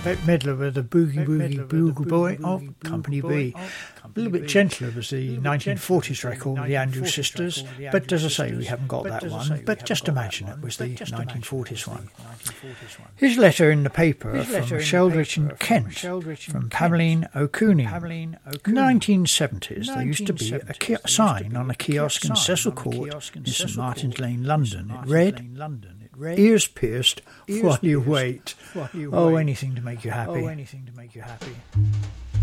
Bette Midler with the Boogie Woogie Boogie Boy of Company B. A little bit gentler was the 1940s record with the Andrews Sisters, but as I say, we haven't got that one, but just imagine it was the 1940s one. Here's a letter in the paper from Sheldrich in Kent, from Pamela O'Cooney. In the 1970s, there used to be a sign on a kiosk in Cecil Court in St Martin's Lane, London. It read, "Ears pierced while you wait." Oh, anything to make you happy.